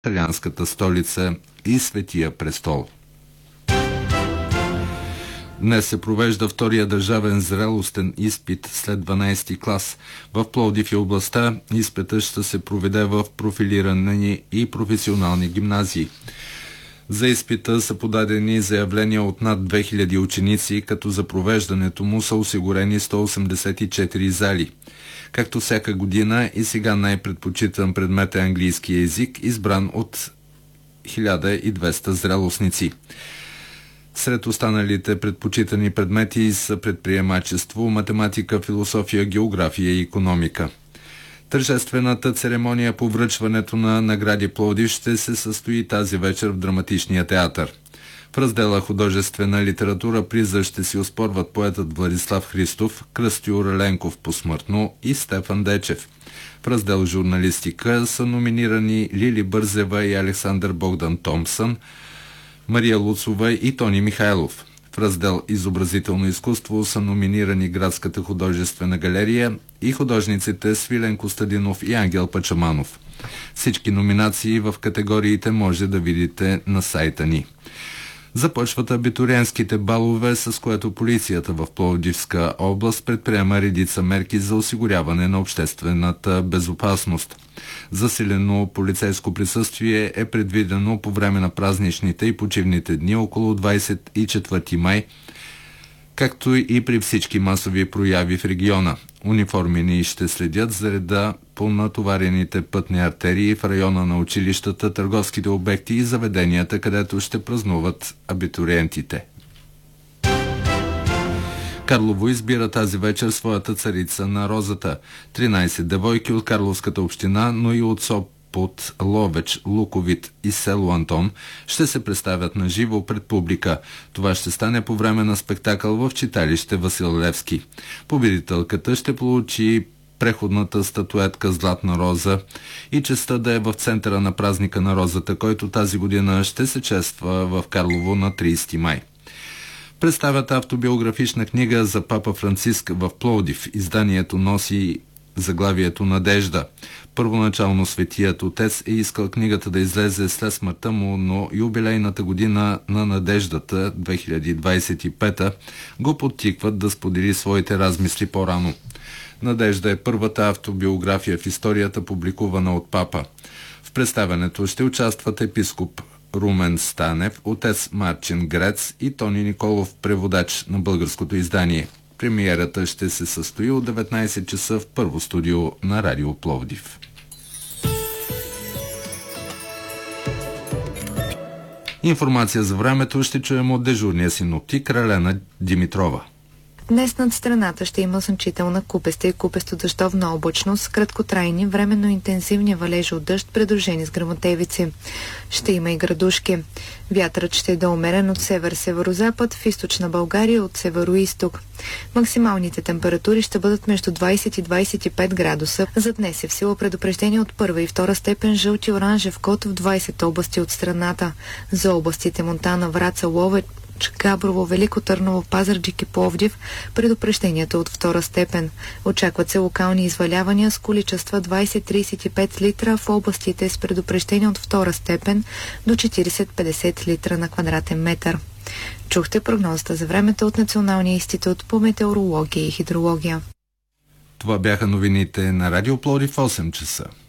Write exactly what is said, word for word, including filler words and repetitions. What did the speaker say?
италианската столица и Светия престол. Днес се провежда втория държавен зрелостен изпит след дванайсети клас. В Пловдив и областта изпитът ще се проведе в профилирани и професионални гимназии. За изпита са подадени заявления от над две хиляди ученици, като за провеждането му са осигурени сто осемдесет и четири зали. Както всяка година и сега най-предпочитан предмет е английски език, избран от хиляда и двеста зрелостници. Сред останалите предпочитани предмети са предприемачество, математика, философия, география и икономика. Тържествената церемония по връчването на награди Пловдив ще се състои тази вечер в Драматичния театър. В раздела художествена литература приза ще си оспорват поетът Владислав Христов, Кръстю Раленков посмъртно и Стефан Дечев. В раздел журналистика са номинирани Лили Бързева и Александър Богдан Томпсън, Мария Луцова и Тони Михайлов. В раздел изобразително изкуство са номинирани Градската художествена галерия и художниците Свилен Костадинов и Ангел Пачаманов. Всички номинации в категориите може да видите на сайта ни. Започват абитуриентските балове, с което полицията в Пловдивска област предприема редица мерки за осигуряване на обществената безопасност. Засилено полицейско присъствие е предвидено по време на празничните и почивните дни около двадесет и четвърти май, както и при всички масови прояви в региона. Униформени ще следят за реда по натоварените пътни артерии в района на училищата, търговските обекти и заведенията, където ще празнуват абитуриентите. Карлово избира тази вечер своята царица на розата. тринадесет девойки от Карловската община, но и от Сопот, Ловеч, Луковит и село Антон ще се представят на живо пред публика. Това ще стане по време на спектакъл в читалище Васил Левски. Победителката ще получи преходната статуетка Златна роза и честта да е в центъра на празника на розата, който тази година ще се чества в Карлово на тридесети май. Представят автобиографична книга за папа Франциск в Пловдив. Изданието носи заглавието Надежда. Първоначално Светият Отец е искал книгата да излезе след смъртта му, но юбилейната година на надеждата, две хиляди двадесет и пета, го подтикват да сподели своите размисли по-рано. Надежда е първата автобиография в историята, публикувана от папа. В представянето ще участват епископ Румен Станев, отец Марчин Грец и Тони Николов, преводач на българското издание. Премиерата ще се състои от деветнадесет часа в първо студио на Радио Пловдив. Информация за времето ще чуем от дежурния синоптик Ралена Димитрова. Днес над страната ще има значителна купеста и купесто-дъждовна облачност, краткотрайни, временно интензивни валежи от дъжд, придружени с гръмотевици. Ще има и градушки. Вятърът ще е да умерен от север-северозапад, в източна България от северо-исток. Максималните температури ще бъдат между двадесет и двадесет и пет градуса. За днес е в сила предупреждение от първа и втора степен жълт и оранжев код в двадесет области от страната. За областите Монтана, Враца, Ловеч, Габрово, Велико Търново, Пазарджик и Пловдив предупреждението от втора степен. Очакват се локални извалявания с количества двадесет до тридесет и пет литра в областите с предупреждение от втора степен до четиридесет до петдесет литра на квадратен метър. Чухте прогнозата за времето от Националния институт по метеорология и хидрология. Това бяха новините на Радио Пловдив в осем часа.